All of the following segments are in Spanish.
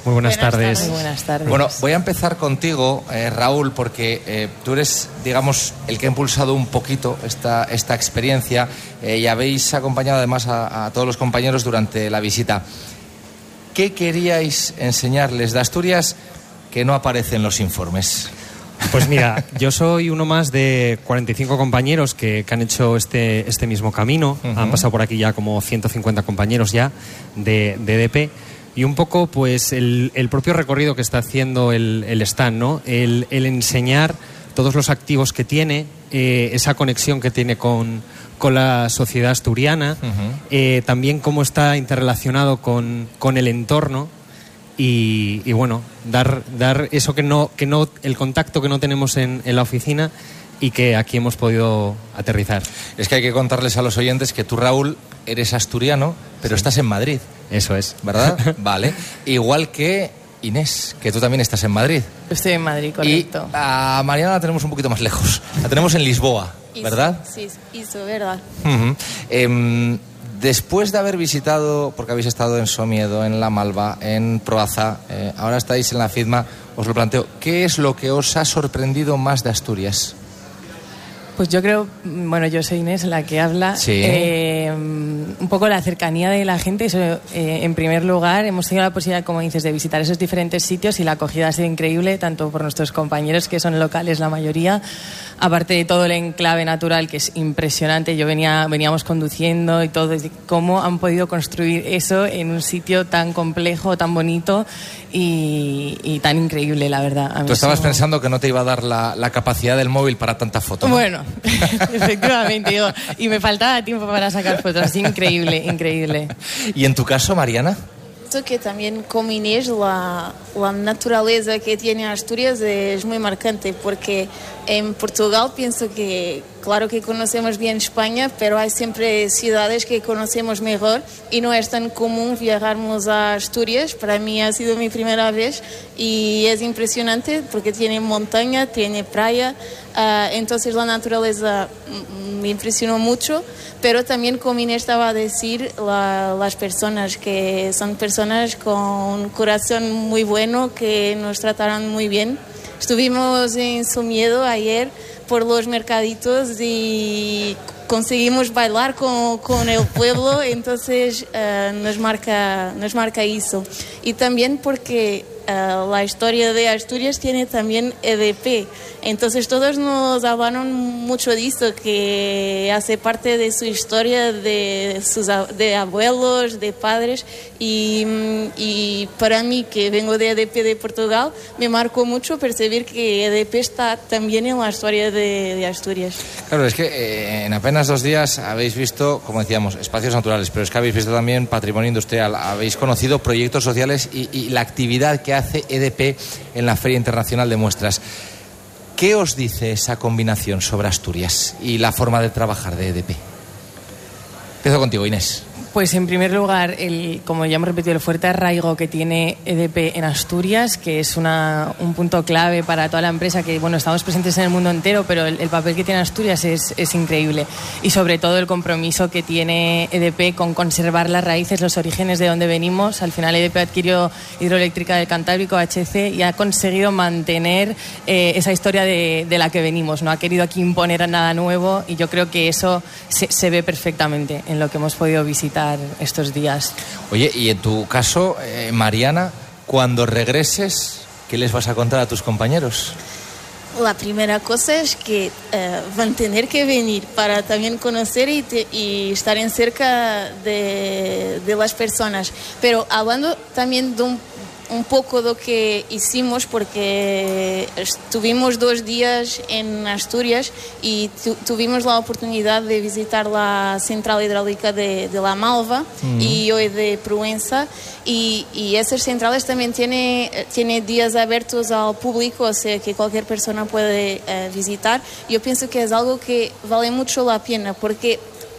Muy buenas tardes. Muy buenas tardes. Bueno, voy a empezar contigo, Raúl, porque tú eres, digamos, el que ha impulsado un poquito esta experiencia y habéis acompañado además a todos los compañeros durante la visita. ¿Qué queríais enseñarles de Asturias que no aparece en los informes? Pues mira, yo soy uno más de 45 compañeros que han hecho este mismo camino. Uh-huh. Han pasado por aquí ya como 150 compañeros ya de EDP. Y un poco, pues, el propio recorrido que está haciendo el stand, ¿no? El enseñar todos los activos que tiene, esa conexión que tiene con la sociedad asturiana, uh-huh. También cómo está interrelacionado con el entorno y bueno, dar eso que no el contacto que no tenemos en la oficina y que aquí hemos podido aterrizar. Es que hay que contarles a los oyentes que tú, Raúl, eres asturiano, pero sí. Estás en Madrid. Eso es. ¿Verdad? Vale. Igual que Inés, que tú también estás en Madrid. Estoy en Madrid, correcto. Y a Mariana la tenemos un poquito más lejos. La tenemos en Lisboa, ¿verdad? Sí, eso, verdad. Uh-huh. Después de haber visitado, porque habéis estado en Somiedo, en La Malva, en Proaza, ahora estáis en la FIDMA, os lo planteo. ¿Qué es lo que os ha sorprendido más de Asturias? Pues yo creo, bueno, yo soy Inés, la que habla, sí. Un poco la cercanía de la gente. Eso, en primer lugar, hemos tenido la posibilidad, como dices, de visitar esos diferentes sitios y la acogida ha sido increíble, tanto por nuestros compañeros, que son locales la mayoría, aparte de todo el enclave natural, que es impresionante. Veníamos conduciendo y todo, cómo han podido construir eso en un sitio tan complejo, tan bonito y tan increíble, la verdad. Tú estabas pensando que no te iba a dar la capacidad del móvil para tanta foto, ¿no? Bueno, efectivamente, digo, y me faltaba tiempo para sacar fotos. Increíble, increíble. ¿Y en tu caso, Mariana? Que también con Inés la naturaleza que tiene Asturias es muy marcante, porque en Portugal pienso que claro que conocemos bien España, pero hay siempre ciudades que conocemos mejor y no es tan común viajarnos a Asturias. Para mí ha sido mi primera vez y es impresionante porque tiene montaña, tiene playa, entonces la naturaleza me impresionó mucho, pero también como Inés estaba a decir, las personas que son personas con un corazón muy bueno, que nos trataron muy bien. Estuvimos en Somiedo ayer por los mercaditos y conseguimos bailar con el pueblo, entonces nos marca eso. Y también porque la historia de Asturias tiene también EDP, entonces todos nos hablaron mucho de eso, que hace parte de su historia, de abuelos, de padres, y para mí, que vengo de EDP de Portugal, me marcó mucho percibir que EDP está también en la historia de Asturias. Claro, es que en apenas 2 días habéis visto, como decíamos, espacios naturales, pero es que habéis visto también patrimonio industrial, habéis conocido proyectos sociales y la actividad que hace EDP en la Feria Internacional de Muestras. ¿Qué os dice esa combinación sobre Asturias y la forma de trabajar de EDP? Empiezo contigo, Inés. Pues en primer lugar, como ya hemos repetido, el fuerte arraigo que tiene EDP en Asturias, que es un punto clave para toda la empresa, que bueno, estamos presentes en el mundo entero, pero el papel que tiene Asturias es increíble. Y sobre todo el compromiso que tiene EDP con conservar las raíces, los orígenes de donde venimos. Al final EDP adquirió Hidroeléctrica del Cantábrico, HC, y ha conseguido mantener esa historia de la que venimos. No ha querido aquí imponer nada nuevo, y yo creo que eso se ve perfectamente en lo que hemos podido visitar estos días. Oye, y en tu caso, Mariana, cuando regreses, ¿qué les vas a contar a tus compañeros? La primera cosa es que van a tener que venir para también conocer y estar en cerca de las personas. Pero hablando también de un poco de lo que hicimos, porque estuvimos 2 días en Asturias y tuvimos la oportunidad de visitar la central hidráulica de La Malva y hoy de Proença, y esas centrales también tiene días abiertos al público, o sea que cualquier persona puede visitar. Yo pienso que es algo que vale mucho la pena, porque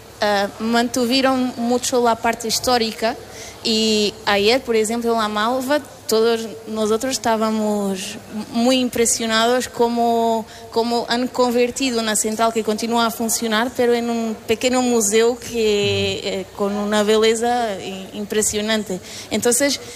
mantuvieron mucho la parte histórica. Y ayer, por ejemplo, en La Malva, todos nosotros estábamos muy impresionados cómo han convertido una central que continúa a funcionar, pero en un pequeño museo con una belleza impresionante. Entonces,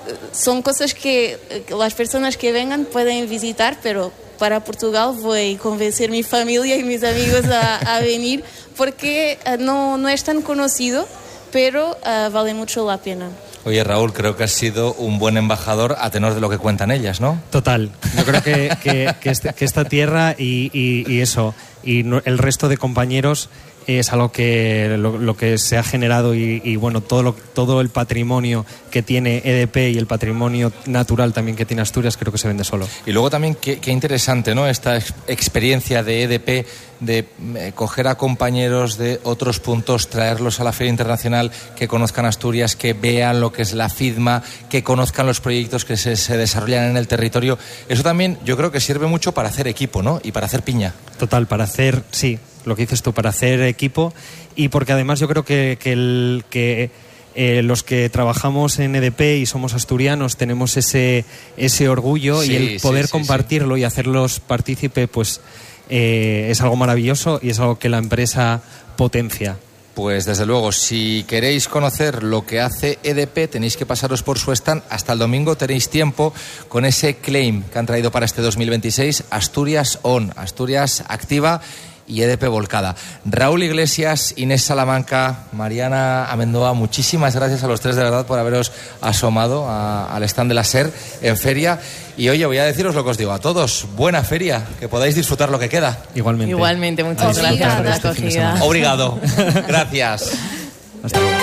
son cosas que las personas que vengan pueden visitar, pero para Portugal voy a convencer a mi familia y mis amigos a venir, porque no es tan conocido, pero vale mucho la pena. Oye, Raúl, creo que has sido un buen embajador a tenor de lo que cuentan ellas, ¿no? Total. Yo creo que esta tierra y eso, y el resto de compañeros es algo que lo que se ha generado y bueno, todo el patrimonio que tiene EDP y el patrimonio natural también que tiene Asturias, creo que se vende solo. Y luego también qué interesante, ¿no? Esta experiencia de EDP de coger a compañeros de otros puntos, traerlos a la Feria Internacional, que conozcan Asturias, que vean lo que es la FIDMA, que conozcan los proyectos que se desarrollan en el territorio. Eso también yo creo que sirve mucho para hacer equipo, ¿no? Y para hacer piña. Total, para hacer, sí, lo que dices tú, para hacer equipo, y porque además yo creo que los que trabajamos en EDP y somos asturianos tenemos ese orgullo, y el poder compartirlo y hacerlos partícipe, pues es algo maravilloso y es algo que la empresa potencia. Pues desde luego, si queréis conocer lo que hace EDP, tenéis que pasaros por su stand. Hasta el domingo tenéis tiempo con ese claim que han traído para este 2026, Asturias On, Asturias Activa y EDP Volcada. Raúl Iglesias, Inés Salamanca, Mariana Amendoa, muchísimas gracias a los tres de verdad por haberos asomado al stand de la SER en feria. Y oye, voy a deciros lo que os digo a todos, buena feria, que podáis disfrutar lo que queda. Igualmente, muchas gracias por la acogida. Obrigado. Gracias. Hasta luego.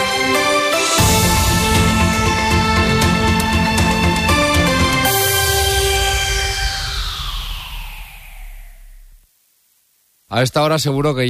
A esta hora seguro que...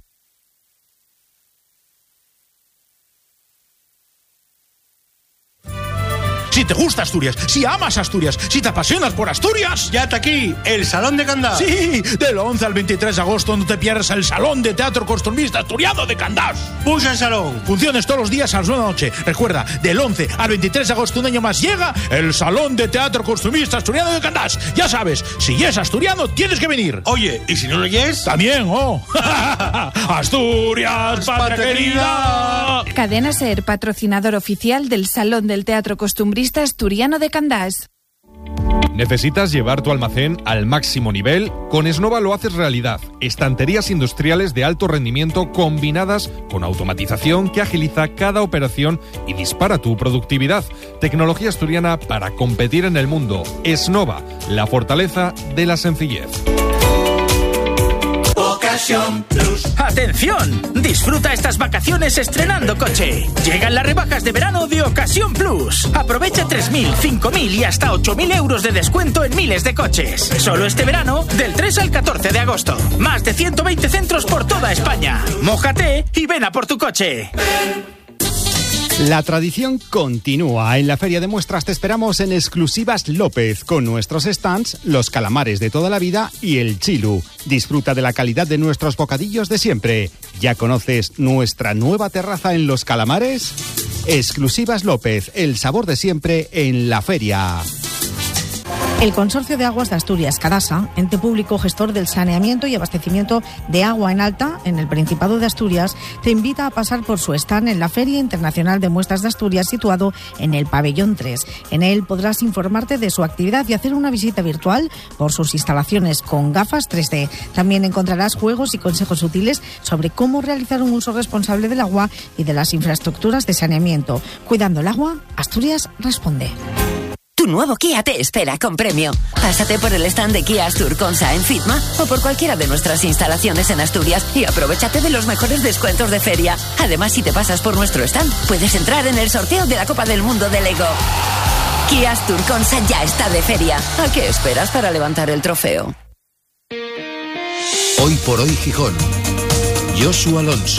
Si te gusta Asturias, si amas Asturias, si te apasionas por Asturias... Ya está aquí, el Salón de Candás. Sí, del 11 al 23 de agosto no te pierdas el Salón de Teatro Costumbrista Asturiano de Candás. Puja el salón. Funciones todos los días a las 9 de la noche. Recuerda, del 11 al 23 de agosto, un año más, llega el Salón de Teatro Costumbrista Asturiano de Candás. Ya sabes, si es asturiano, tienes que venir. Oye, ¿y si no lo es? También, oh. Asturias, patria querida. Cadena SER, patrocinador oficial del Salón del Teatro Costumbrista Asturiano de Candás. ¿Necesitas llevar tu almacén al máximo nivel? Con Esnova lo haces realidad. Estanterías industriales de alto rendimiento combinadas con automatización que agiliza cada operación y dispara tu productividad. Tecnología asturiana para competir en el mundo. Esnova, la fortaleza de la sencillez. Ocasión Plus. ¡Atención! Disfruta estas vacaciones estrenando coche. Llegan las rebajas de verano de Ocasión Plus. Aprovecha 3.000, 5.000 y hasta 8.000 euros de descuento en miles de coches. Solo este verano, del 3 al 14 de agosto. Más de 120 centros por toda España. Mójate y ven a por tu coche. La tradición continúa. En la Feria de Muestras te esperamos en Exclusivas López, con nuestros stands, los calamares de toda la vida y el chilu. Disfruta de la calidad de nuestros bocadillos de siempre. ¿Ya conoces nuestra nueva terraza en Los Calamares? Exclusivas López, el sabor de siempre en la feria. El Consorcio de Aguas de Asturias, Cadasa, ente público gestor del saneamiento y abastecimiento de agua en alta en el Principado de Asturias, te invita a pasar por su stand en la Feria Internacional de Muestras de Asturias, situado en el Pabellón 3. En él podrás informarte de su actividad y hacer una visita virtual por sus instalaciones con gafas 3D. También encontrarás juegos y consejos útiles sobre cómo realizar un uso responsable del agua y de las infraestructuras de saneamiento. Cuidando el agua, Asturias responde. Tu nuevo Kia te espera con premio. Pásate por el stand de Kia Astur-Consa en FITMA o por cualquiera de nuestras instalaciones en Asturias y aprovechate de los mejores descuentos de feria. Además, si te pasas por nuestro stand, puedes entrar en el sorteo de la Copa del Mundo de Lego. Kia Astur-Consa ya está de feria. ¿A qué esperas para levantar el trofeo? Hoy por hoy Gijón. Josu Alonso.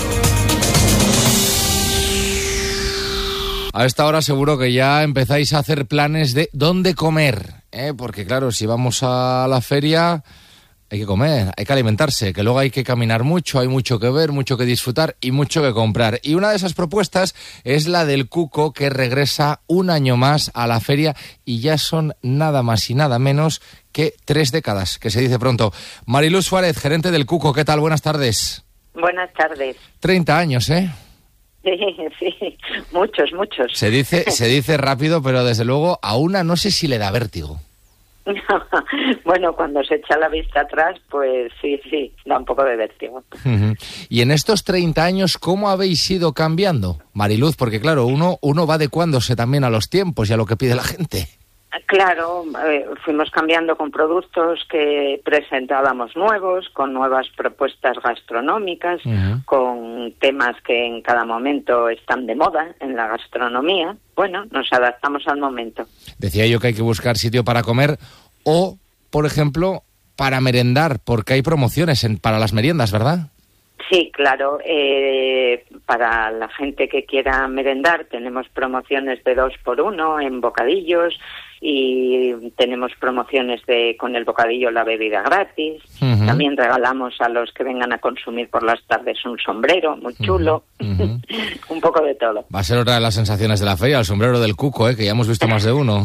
A esta hora seguro que ya empezáis a hacer planes de dónde comer, porque claro, si vamos a la feria hay que comer, hay que alimentarse, que luego hay que caminar mucho, hay mucho que ver, mucho que disfrutar y mucho que comprar. Y una de esas propuestas es la del Cuco, que regresa un año más a la feria y ya son nada más y nada menos que 3 décadas, que se dice pronto. Mariluz Suárez, gerente del Cuco, ¿qué tal? Buenas tardes. Buenas tardes. 30 años, ¿eh? Sí, muchos. Se dice rápido, pero desde luego a una no sé si le da vértigo. Bueno, cuando se echa la vista atrás, pues sí, da un poco de vértigo. Y en estos 30 años, ¿cómo habéis ido cambiando, Mariluz? Porque claro, uno va adecuándose también a los tiempos y a lo que pide la gente. Claro, fuimos cambiando con productos que presentábamos nuevos, con nuevas propuestas gastronómicas, con temas que en cada momento están de moda en la gastronomía. Bueno, nos adaptamos al momento. Decía yo que hay que buscar sitio para comer o, por ejemplo, para merendar, porque hay promociones para las meriendas, ¿verdad? Sí, claro. Para la gente que quiera merendar tenemos promociones de 2x1 en bocadillos y tenemos promociones con el bocadillo la bebida gratis. También regalamos a los que vengan a consumir por las tardes un sombrero muy chulo. Un poco de todo. Va a ser otra de las sensaciones de la feria, el sombrero del cuco, que ya hemos visto más de uno.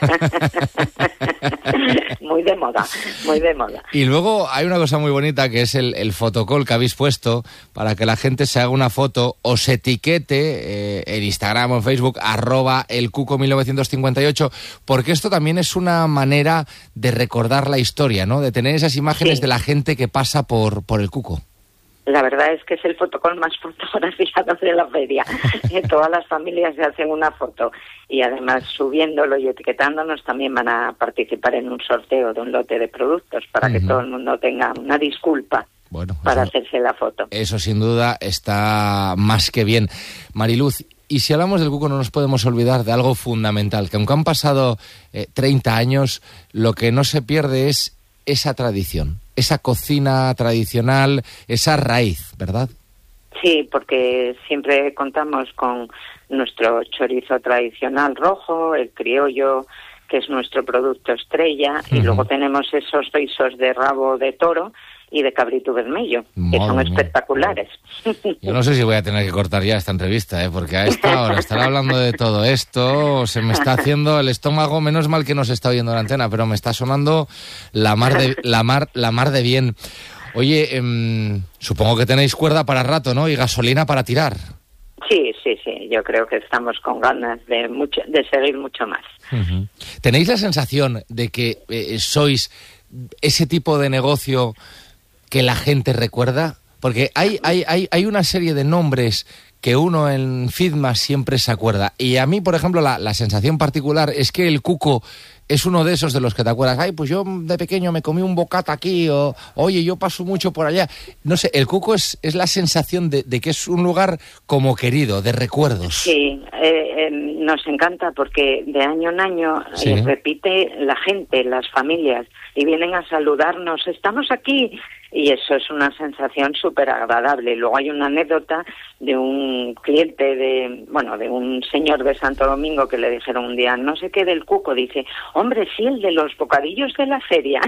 Muy de moda. Y luego hay una cosa muy bonita que es el fotocall que habéis puesto para que la gente se haga una foto o se etiquete en Instagram o en Facebook @elcuco1958, porque esto también es una manera de recordar la historia, ¿no? De tener esas imágenes de la gente que pasa por el cuco. La verdad es que es el fotocall más fotografiado de la feria. Todas las familias se hacen una foto y además subiéndolo y etiquetándonos también van a participar en un sorteo de un lote de productos para que todo el mundo tenga una disculpa para hacerse la foto. Eso sin duda está más que bien. Mariluz, y si hablamos del cuco no nos podemos olvidar de algo fundamental, que aunque han pasado 30 años, lo que no se pierde es esa tradición, esa cocina tradicional, esa raíz, ¿verdad? Sí, porque siempre contamos con nuestro chorizo tradicional rojo, el criollo, que es nuestro producto estrella, y luego tenemos esos risos de rabo de toro y de cabrito vermelho, que son espectaculares. Yo no sé si voy a tener que cortar ya esta entrevista, porque a esta hora estar hablando de todo esto se me está haciendo el estómago, menos mal que no se está oyendo la antena, pero me está sonando la mar de bien. Oye, supongo que tenéis cuerda para rato, ¿no? Y gasolina para tirar. Sí, yo creo que estamos con ganas de seguir mucho más. ¿Tenéis la sensación de que sois ese tipo de negocio que la gente recuerda? Porque hay una serie de nombres que uno en FITMA siempre se acuerda. Y a mí, por ejemplo, la sensación particular es que el cuco es uno de esos de los que te acuerdas. Ay, pues yo de pequeño me comí un bocata aquí, o oye, yo paso mucho por allá. No sé, el cuco es la sensación de que es un lugar como querido, de recuerdos. Sí, nos encanta porque de año en año repite la gente, las familias, y vienen a saludarnos. Estamos aquí. Y eso es una sensación súper agradable. Luego hay una anécdota de un cliente de un señor de Santo Domingo que le dijeron un día, no sé qué del cuco, dice, hombre, sí, el de los bocadillos de la feria.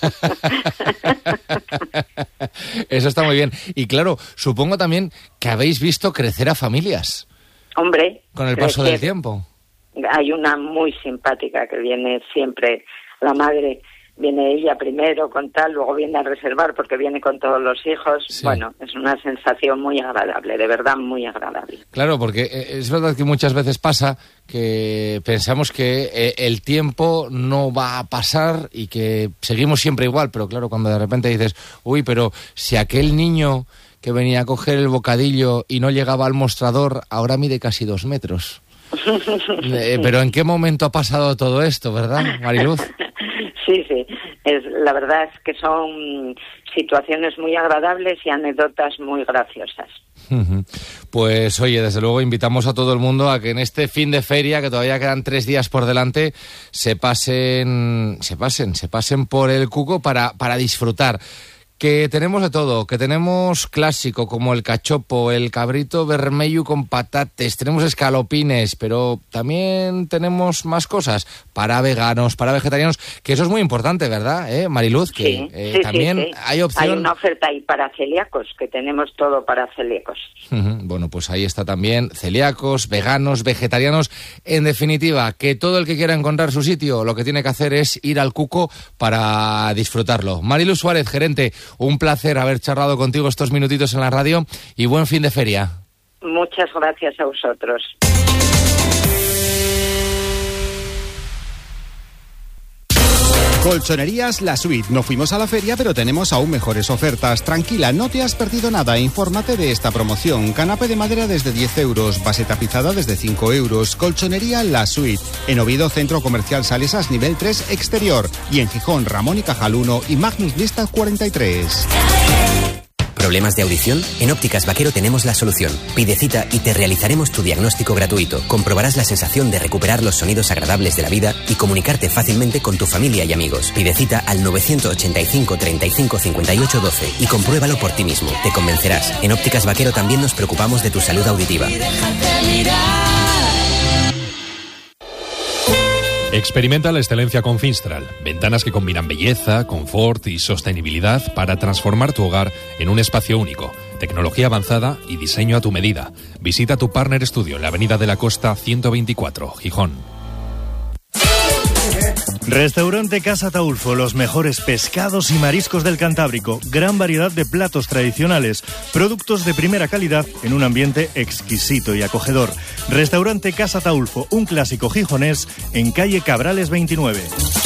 Eso está muy bien. Y claro, supongo también que habéis visto crecer a familias. Hombre. Con el paso del tiempo. Hay una muy simpática que viene siempre, la madre. Viene ella primero con tal, luego viene a reservar porque viene con todos los hijos. Sí. Bueno, es una sensación muy agradable, de verdad muy agradable. Claro, porque es verdad que muchas veces pasa que pensamos que el tiempo no va a pasar y que seguimos siempre igual, pero claro, cuando de repente dices, uy, pero si aquel niño que venía a coger el bocadillo y no llegaba al mostrador, ahora mide casi 2 metros. Pero ¿en qué momento ha pasado todo esto, verdad, Mariluz? Sí. La verdad es que son situaciones muy agradables y anécdotas muy graciosas. Pues oye, desde luego invitamos a todo el mundo a que en este fin de feria, que todavía quedan 3 días por delante, se pasen por el cuco para disfrutar. Que tenemos de todo, que tenemos clásico como el cachopo, el cabrito vermelho con patates, tenemos escalopines, pero también tenemos más cosas para veganos, para vegetarianos, que eso es muy importante, ¿verdad, Mariluz? Que sí, también hay opción. Hay una oferta ahí para celíacos, que tenemos todo para celíacos. Bueno, pues ahí está también celíacos, veganos, vegetarianos. En definitiva, que todo el que quiera encontrar su sitio, lo que tiene que hacer es ir al cuco para disfrutarlo. Mariluz Suárez, gerente, un placer haber charlado contigo estos minutitos en la radio y buen fin de feria. Muchas gracias a vosotros. Colchonerías La Suite. No fuimos a la feria, pero tenemos aún mejores ofertas. Tranquila, no te has perdido nada. Infórmate de esta promoción. Canapé de madera desde 10 euros. Base tapizada desde 5 euros. Colchonería La Suite. En Oviedo, Centro Comercial Salesas, nivel 3, exterior. Y en Gijón, Ramón y Cajal 1 y Magnus Lista 43. ¿Problemas de audición? En Ópticas Vaquero tenemos la solución. Pide cita y te realizaremos tu diagnóstico gratuito. Comprobarás la sensación de recuperar los sonidos agradables de la vida y comunicarte fácilmente con tu familia y amigos. Pide cita al 985 35 58 12 y compruébalo por ti mismo. Te convencerás. En Ópticas Vaquero también nos preocupamos de tu salud auditiva. Experimenta la excelencia con Finstral. Ventanas que combinan belleza, confort y sostenibilidad para transformar tu hogar en un espacio único. Tecnología avanzada y diseño a tu medida. Visita tu Partner Studio en la Avenida de la Costa 124, Gijón. Restaurante Casa Taulfo, los mejores pescados y mariscos del Cantábrico, gran variedad de platos tradicionales, productos de primera calidad en un ambiente exquisito y acogedor. Restaurante Casa Taulfo, un clásico gijonés en calle Cabrales 29.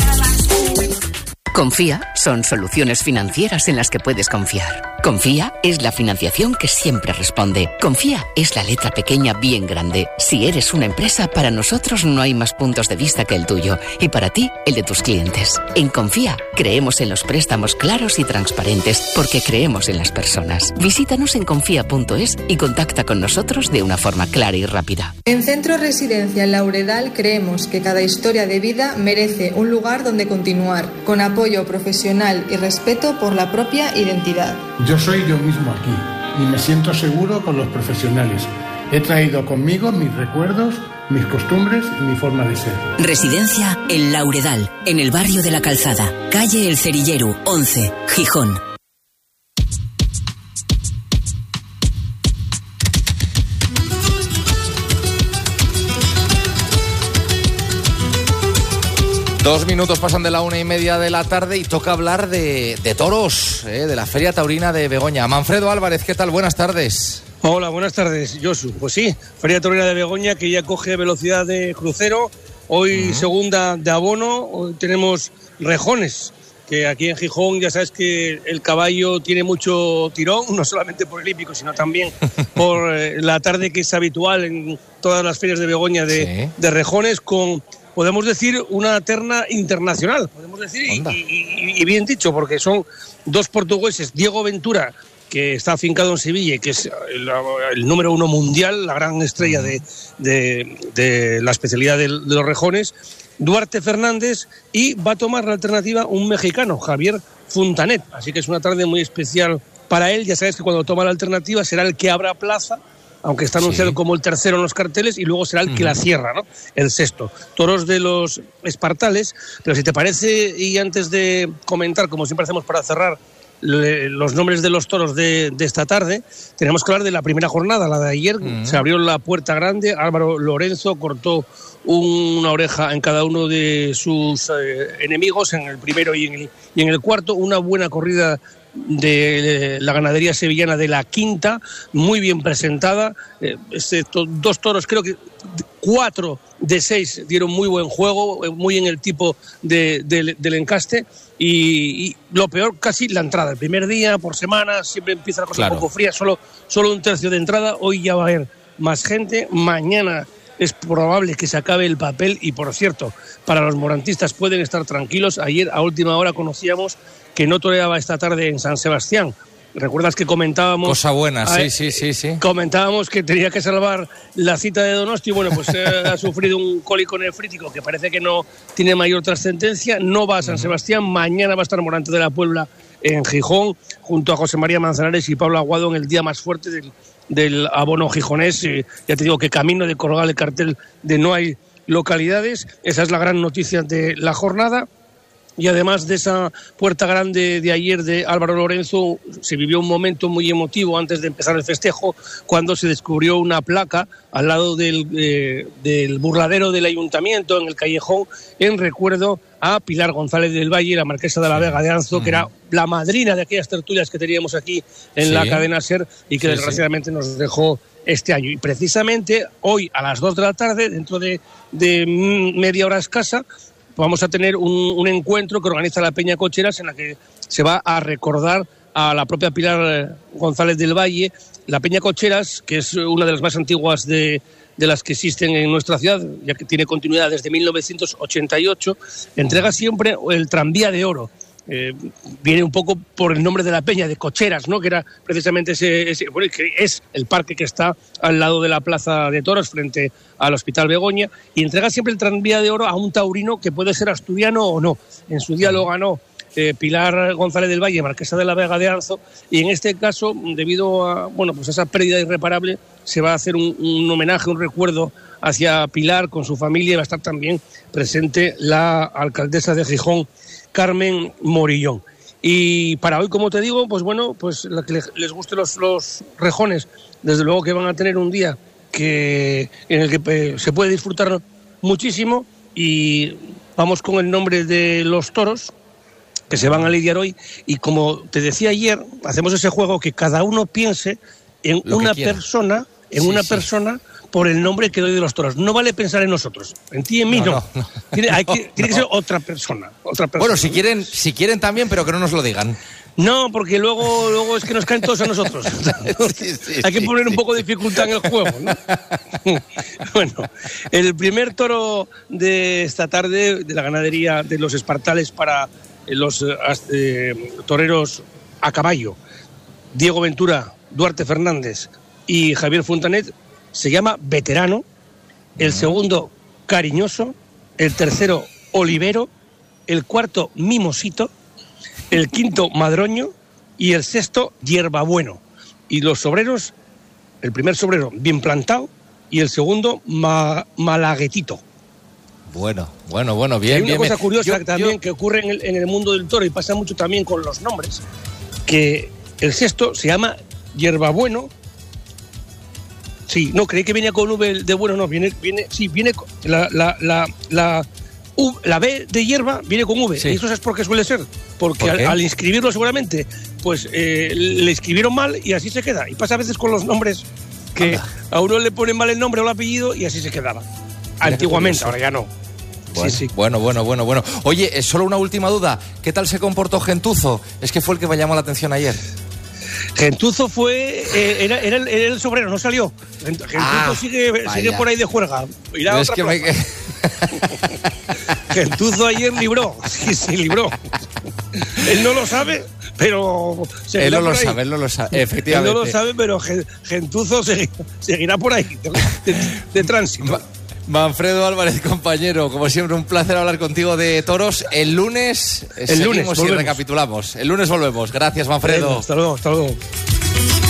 Confía son soluciones financieras en las que puedes confiar. Confía es la financiación que siempre responde. Confía es la letra pequeña bien grande. Si eres una empresa, para nosotros no hay más puntos de vista que el tuyo y para ti, el de tus clientes. En Confía creemos en los préstamos claros y transparentes porque creemos en las personas. Visítanos en confía.es y contacta con nosotros de una forma clara y rápida. En Centro Residencial Lauredal creemos que cada historia de vida merece un lugar donde continuar, con apoyo profesional y respeto por la propia identidad. Yo soy yo mismo aquí y me siento seguro con los profesionales. He traído conmigo mis recuerdos, mis costumbres y mi forma de ser. Residencia El Lauredal, en el barrio de La Calzada, calle El Cerillero, 11, Gijón. Dos minutos pasan de la 1:30 de la tarde y toca hablar de toros, de la Feria Taurina de Begoña. Manfredo Álvarez, ¿qué tal? Buenas tardes. Hola, buenas tardes, Josu. Pues sí, Feria Taurina de Begoña, que ya coge velocidad de crucero. Hoy segunda de abono, hoy tenemos rejones, que aquí en Gijón ya sabes que el caballo tiene mucho tirón, no solamente por el hípico, sino también por la tarde que es habitual en todas las ferias de Begoña de rejones, con, podemos decir, una terna internacional, podemos decir, y bien dicho, porque son dos portugueses, Diego Ventura, que está afincado en Sevilla y que es el número 1 mundial, la gran estrella de la especialidad de los rejones, Duarte Fernández, y va a tomar la alternativa un mexicano, Javier Funtanet. Así que es una tarde muy especial para él. Ya sabes que cuando toma la alternativa será el que abra plaza, aunque está anunciado como el tercero en los carteles, y luego será el que la cierra, ¿no? El sexto. Toros de los espartales. Pero si te parece, y antes de comentar, como siempre hacemos para cerrar, los nombres de los toros de esta tarde, tenemos que hablar de la primera jornada, la de ayer. Se abrió la puerta grande, Álvaro Lorenzo cortó una oreja en cada uno de sus enemigos, en el primero y en el cuarto. Una buena corrida de la ganadería sevillana de la quinta, muy bien presentada, dos toros, creo que 4 de 6 dieron muy buen juego, muy en el tipo del encaste, y lo peor casi la entrada. El primer día por semana siempre empieza la cosa un poco fría, solo un tercio de entrada. Hoy ya va a haber más gente, mañana es probable que se acabe el papel, y por cierto, para los morantistas pueden estar tranquilos. Ayer a última hora conocíamos que no toreaba esta tarde en San Sebastián. ¿Recuerdas que comentábamos? Cosa buena, sí. Comentábamos que tenía que salvar la cita de Donosti. Bueno, pues ha sufrido un cólico nefrítico que parece que no tiene mayor trascendencia. No va a San Sebastián. Mañana va a estar Morante de la Puebla en Gijón, junto a José María Manzanares y Pablo Aguado, en el día más fuerte del abono gijonés. Ya te digo que camino de colgar el cartel de no hay localidades. Esa es la gran noticia de la jornada. Y además de esa puerta grande de ayer de Álvaro Lorenzo, se vivió un momento muy emotivo antes de empezar el festejo, cuando se descubrió una placa al lado del burladero del ayuntamiento, en el callejón, en recuerdo a Pilar González del Valle, la marquesa de la Vega de Anzo, que era la madrina de aquellas tertulias que teníamos aquí en la cadena SER, y que desgraciadamente nos dejó este año. Y precisamente hoy a las 2 de la tarde, dentro de media hora escasa, vamos a tener un encuentro que organiza la Peña Cocheras, en la que se va a recordar a la propia Pilar González del Valle. La Peña Cocheras, que es una de las más antiguas de las que existen en nuestra ciudad, ya que tiene continuidad desde 1988, entrega siempre el tranvía de oro. Viene un poco por el nombre de la peña, de Cocheras, ¿no? Que era precisamente bueno, que es el parque que está al lado de la Plaza de Toros, frente al Hospital Begoña, y entrega siempre el tranvía de oro a un taurino que puede ser asturiano o no. En su día lo ganó Pilar González del Valle, marquesa de la Vega de Arzo, y en este caso, debido a pues esa pérdida irreparable, se va a hacer un homenaje, un recuerdo hacia Pilar con su familia, y va a estar también presente la alcaldesa de Gijón, Carmen Morillón. Y para hoy, como te digo, pues bueno, pues la que les guste los rejones, desde luego que van a tener un día en el que se puede disfrutar muchísimo. Y vamos con el nombre de los toros que se van a lidiar hoy, y como te decía ayer, hacemos ese juego que cada uno piense en una persona, persona por el nombre que doy de los toros. No vale pensar en nosotros, en ti y en mí no. Tiene que ser otra persona. Bueno, si quieren también, pero que no nos lo digan. No, porque luego es que nos caen todos a nosotros. Hay que poner un poco de dificultad en el juego, ¿no? Bueno, el primer toro de esta tarde de la ganadería de los Espartales para los toreros a caballo, Diego Ventura, Duarte Fernández y Javier Fontanet, se llama Veterano, el segundo Cariñoso, el tercero Olivero, el cuarto Mimosito, el quinto Madroño y el sexto Hierbabueno. Y los sobreros, el primer sobrero Bien Plantado y el segundo Malaguetito. Bueno, bien. Hay una cosa curiosa también que ocurre en el mundo del toro, y pasa mucho también con los nombres, que el sexto se llama Hierbabueno. Sí, no, creí que venía con V de bueno, no, viene con la B de hierba viene con V. Sí. ¿Y eso es por qué suele ser? Porque al inscribirlo seguramente, pues le escribieron mal y así se queda. Y pasa a veces con los nombres que a uno le ponen mal el nombre o el apellido y así se quedaba. Antiguamente, ahora ya no. Bueno, sí. Bueno. Oye, solo una última duda. ¿Qué tal se comportó Gentuzo? Es que fue el que me llamó la atención ayer. Gentuzo era el sobrero, no salió. Gentuzo sigue por ahí de juerga. Irá a otra plaza. Gentuzo ayer libró. Sí, libró. Él no lo sabe, pero él no lo sabe, efectivamente. Él no lo sabe, pero Gentuzo seguirá por ahí, de tránsito. Manfredo Álvarez, compañero, como siempre, un placer hablar contigo de toros. El lunes seguimos y recapitulamos. El lunes volvemos. Gracias, Manfredo. Hasta luego.